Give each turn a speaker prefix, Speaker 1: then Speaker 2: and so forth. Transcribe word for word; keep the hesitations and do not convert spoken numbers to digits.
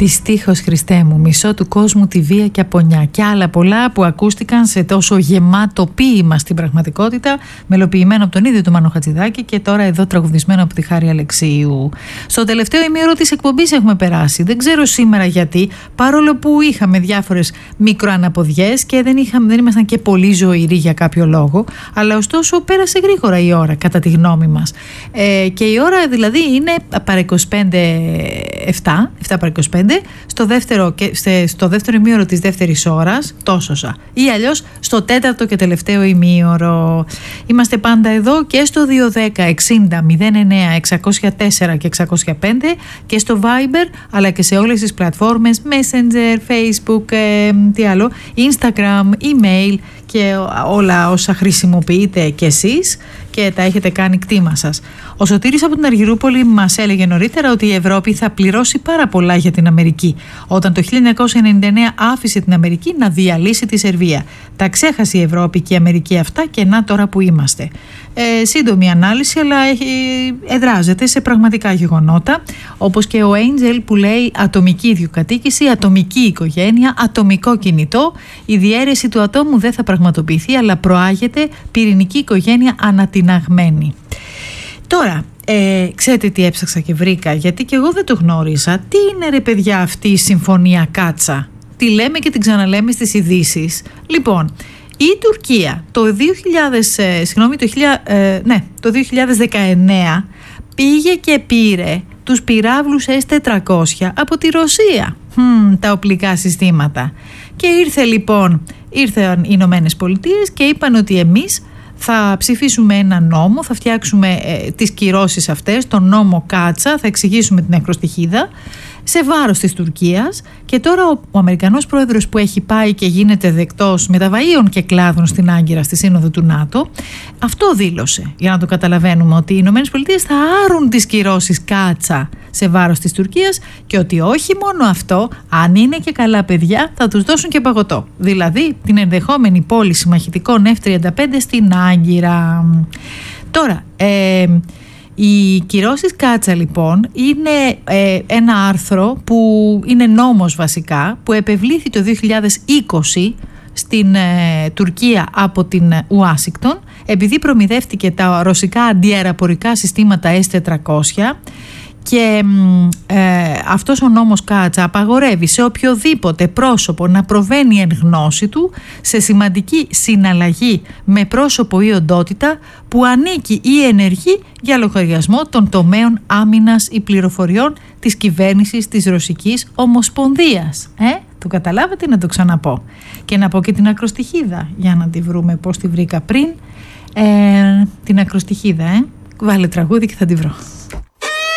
Speaker 1: Δυστυχώς, Χριστέ μου, μισό του κόσμου τη βία και απονιά και άλλα πολλά που ακούστηκαν σε τόσο γεμάτο ποίημα στην πραγματικότητα, μελοποιημένο από τον ίδιο τον Μάνο Χατζηδάκη και τώρα εδώ τραγουδισμένο από τη Χάρη Αλεξίου. Στο τελευταίο ημίωρο της εκπομπής έχουμε περάσει. Δεν ξέρω σήμερα γιατί, παρόλο που είχαμε διάφορες μικροαναποδιές και δεν, είχαμε, δεν ήμασταν και πολύ ζωηροί για κάποιο λόγο, αλλά ωστόσο πέρασε γρήγορα η ώρα, κατά τη γνώμη μας. Ε, και η ώρα δηλαδή είναι παρά είκοσι πέντε επτά, επτά παρά είκοσι πέντε, στο δεύτερο, στο δεύτερο ημίωρο της δεύτερης ώρας, τόσοσα, ή αλλιώς στο τέταρτο και τελευταίο ημίωρο. Είμαστε πάντα εδώ και στο δύο δέκα εξήντα μηδέν εννέα εξακόσια τέσσερα και εξακόσια πέντε και στο Viber, αλλά και σε όλες τις πλατφόρμες Messenger, Facebook, ε, τι άλλο, Instagram, email και όλα όσα χρησιμοποιείτε κι εσείς και τα έχετε κάνει κτήμα σας. Ο Σωτήρης από την Αργυρούπολη μας έλεγε νωρίτερα ότι η Ευρώπη θα πληρώσει πάρα πολλά για την Αμερική, όταν το χίλια εννιακόσια ενενήντα εννέα άφησε την Αμερική να διαλύσει τη Σερβία. Τα ξέχασε η Ευρώπη και η Αμερική αυτά και να τώρα που είμαστε. Ε, σύντομη ανάλυση, αλλά έχει, εδράζεται σε πραγματικά γεγονότα, όπως και ο Angel που λέει ατομική ιδιοκατοίκηση, ατομική οικογένεια, ατομικό κινητό. Η διαίρεση του ατόμου δεν θα πραγματοποιηθεί, αλλά προάγεται πυρηνική οικογένεια ανατιναγμένη. Τώρα, ε, ξέρετε τι έψαξα και βρήκα, γιατί και εγώ δεν το γνώριζα. Τι είναι ρε παιδιά αυτή η συμφωνία Κάτσα? Τη λέμε και την ξαναλέμε στις ειδήσεις. Λοιπόν, η Τουρκία το, δύο χιλιάδες, ε, συγγνώμη, το, ε, ναι, το δύο χιλιάδες δεκαεννέα πήγε και πήρε τους πυράβλους ες τετρακόσια από τη Ρωσία, Μ, τα οπλικά συστήματα. Και ήρθε λοιπόν, ήρθαν οι Ηνωμένες Πολιτείες και είπαν ότι εμείς θα ψηφίσουμε ένα νόμο, θα φτιάξουμε ε, τις κυρώσεις αυτές, τον νόμο Κάτσα, θα εξηγήσουμε την ακροστιχίδα σε βάρος της Τουρκίας. Και τώρα ο, ο Αμερικανός πρόεδρος που έχει πάει και γίνεται δεκτός μεταβαΐων και κλάδων στην Άγκυρα στη Σύνοδο του ΝΑΤΟ, αυτό δήλωσε, για να το καταλαβαίνουμε, ότι οι Ηνωμένες Πολιτείες θα άρουν τις κυρώσεις Κάτσα σε βάρος της Τουρκίας και ότι όχι μόνο αυτό, αν είναι και καλά παιδιά θα τους δώσουν και παγωτό, δηλαδή την ενδεχόμενη πώληση μαχητικών εφ τριάντα πέντε στην Άγκυρα. Τώρα, ε, οι κυρώσεις Κάτσα λοιπόν είναι ε, ένα άρθρο που είναι νόμος βασικά, που επευλήθη το δύο χιλιάδες είκοσι στην ε, Τουρκία από την Ουάσιγκτον, επειδή προμηδεύτηκε τα ρωσικά αντιαεροπορικά συστήματα ες τετρακόσια. Και ε, αυτός ο νόμος Κάτσα απαγορεύει σε οποιοδήποτε πρόσωπο να προβαίνει εν γνώση του σε σημαντική συναλλαγή με πρόσωπο ή οντότητα που ανήκει ή ενεργεί για λογαριασμό των τομέων άμυνας ή πληροφοριών της κυβέρνησης της Ρωσικής Ομοσπονδίας. Ε, το καταλάβατε, να το ξαναπώ. Και να πω και την ακροστιχίδα, για να τη βρούμε πώς τη βρήκα πριν. Ε, την ακροστιχίδα, ε. Βάλε τραγούδι και θα τη βρω.